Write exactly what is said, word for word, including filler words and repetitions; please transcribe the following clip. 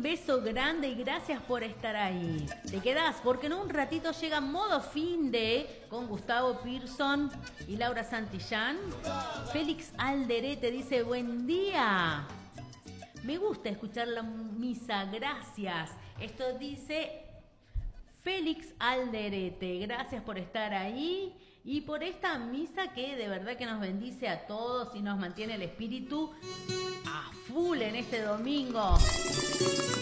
beso grande y gracias por estar ahí. Te quedás porque en un ratito llega Modo Fin de con Gustavo Pearson y Laura Santillán. Félix Alderete dice buen día. Me gusta escuchar la misa, gracias. Esto dice Félix Alderete, gracias por estar ahí y por esta misa que de verdad que nos bendice a todos y nos mantiene el espíritu a full en este domingo.